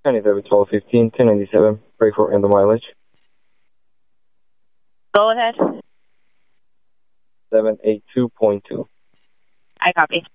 27, 12, 15, 1097. Break for end the mileage. Go ahead. 782.2. I copy.